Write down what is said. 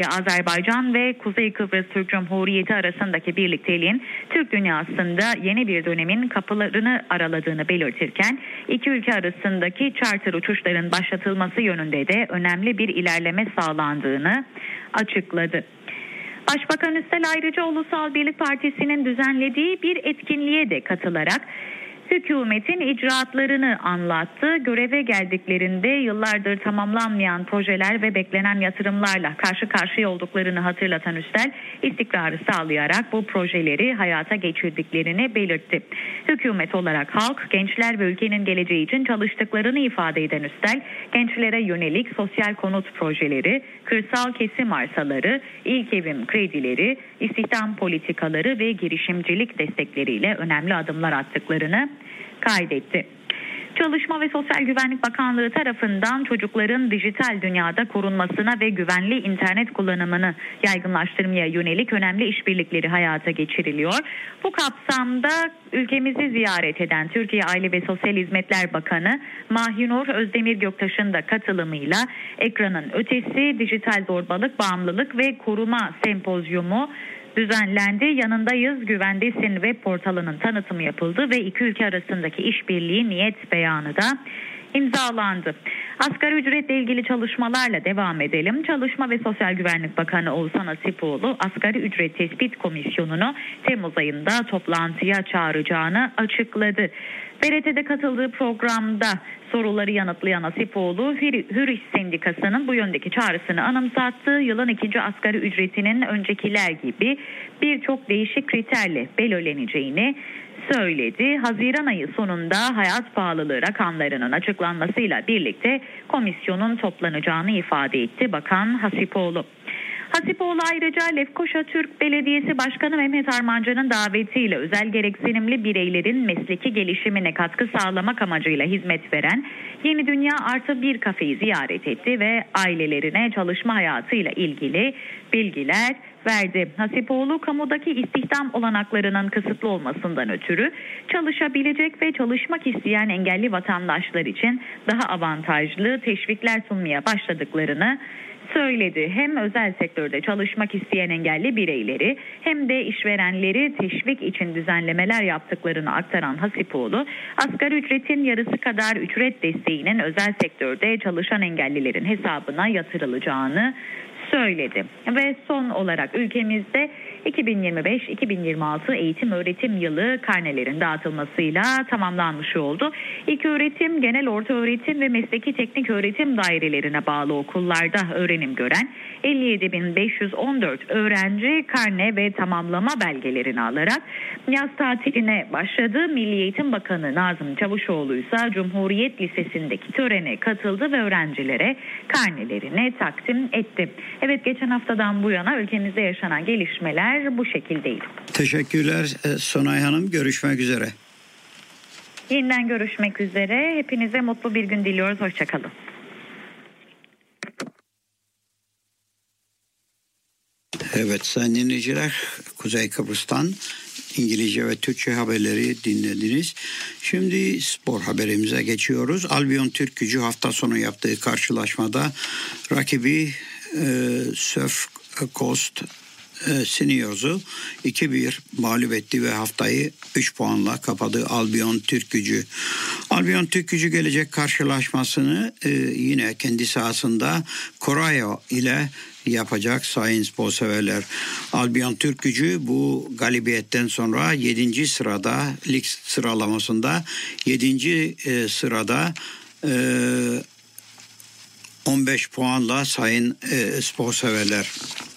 Azerbaycan ve Kuzey Kıbrıs Türk Cumhuriyeti arasındaki birlikteliğin Türk dünyasında yeni bir dönemin kapılarını araladığını belirtirken iki ülke arasındaki charter uçuşların başlatılması yönünde de önemli bir ilerleme sağlandığını açıkladı. Başbakan Üstel ayrıca Ulusal Birlik Partisi'nin düzenlediği bir etkinliğe de katılarak hükümetin icraatlarını anlattı. Göreve geldiklerinde yıllardır tamamlanmayan projeler ve beklenen yatırımlarla karşı karşıya olduklarını hatırlatan Üstel, istikrarı sağlayarak bu projeleri hayata geçirdiklerini belirtti. Hükümet olarak halk, gençler ve ülkenin geleceği için çalıştıklarını ifade eden Üstel, gençlere yönelik sosyal konut projeleri, kırsal kesim arsaları, ilk evim kredileri, istihdam politikaları ve girişimcilik destekleriyle önemli adımlar attıklarını kaydetti. Çalışma ve Sosyal Güvenlik Bakanlığı tarafından çocukların dijital dünyada korunmasına ve güvenli internet kullanımını yaygınlaştırmaya yönelik önemli işbirlikleri hayata geçiriliyor. Bu kapsamda ülkemizi ziyaret eden Türkiye Aile ve Sosyal Hizmetler Bakanı Mahinur Özdemir Göktaş'ın da katılımıyla Ekranın Ötesi, Dijital Zorbalık, Bağımlılık ve Koruma Sempozyumu düzenlendi. Yanındayız, güvendesin web portalının tanıtımı yapıldı ve iki ülke arasındaki işbirliği niyet beyanı da imzalandı. Asgari ücretle ilgili çalışmalarla devam edelim. Çalışma ve Sosyal Güvenlik Bakanı Oğuzhan Asipoğlu, Asgari Ücret Tespit Komisyonu'nu Temmuz ayında toplantıya çağıracağını açıkladı. BRT'de katıldığı programda soruları yanıtlayan Asipoğlu, Hür İş Sendikası'nın bu yöndeki çağrısını anımsattı. Yılın ikinci asgari ücretinin öncekiler gibi birçok değişik kriterle belirleneceğini söyledi. Haziran ayı sonunda hayat pahalılığı rakamlarının açıklanmasıyla birlikte komisyonun toplanacağını ifade etti Bakan Hasipoğlu. Hasipoğlu ayrıca Lefkoşa Türk Belediyesi Başkanı Mehmet Armancı'nın davetiyle özel gereksinimli bireylerin mesleki gelişimine katkı sağlamak amacıyla hizmet veren Yeni Dünya Artı Bir kafeyi ziyaret etti ve ailelerine çalışma hayatıyla ilgili bilgiler verdi. Hasipoğlu, kamudaki istihdam olanaklarının kısıtlı olmasından ötürü çalışabilecek ve çalışmak isteyen engelli vatandaşlar için daha avantajlı teşvikler sunmaya başladıklarını söyledi. Hem özel sektörde çalışmak isteyen engelli bireyleri hem de işverenleri teşvik için düzenlemeler yaptıklarını aktaran Hasipoğlu, asgari ücretin yarısı kadar ücret desteğinin özel sektörde çalışan engellilerin hesabına yatırılacağını söyledi. Ve son olarak ülkemizde 2025-2026 eğitim öğretim yılı karnelerin dağıtılmasıyla tamamlanmış oldu. İlköğretim, genel orta öğretim ve mesleki teknik öğretim dairelerine bağlı okullarda öğrenim gören 57.514 öğrenci karne ve tamamlama belgelerini alarak yaz tatiline başladı. Milli Eğitim Bakanı Nazım Çavuşoğlu ise Cumhuriyet Lisesi'ndeki törene katıldı ve öğrencilere karnelerini takdim etti. Evet, geçen haftadan bu yana ülkemizde yaşanan gelişmeler bu şekildeydi. Teşekkürler Sonay Hanım. Görüşmek üzere. Yeniden görüşmek üzere. Hepinize mutlu bir gün diliyoruz. Hoşçakalın. Evet sayın dinleyiciler, Kuzey Kıbrıs'tan İngilizce ve Türkçe haberleri dinlediniz. Şimdi spor haberimize geçiyoruz. Albion Türkgücü hafta sonu yaptığı karşılaşmada rakibi Surf Coast Seniors'u 2-1 mağlup etti ve haftayı 3 puanla kapadı Albion Türkgücü. Albion Türkgücü gelecek karşılaşmasını yine kendi sahasında Corail ile yapacak sayın spor severler. Albion Türkgücü bu galibiyetten sonra 7. sırada lig sıralamasında 7. sırada 15 puanla sayın spor severler.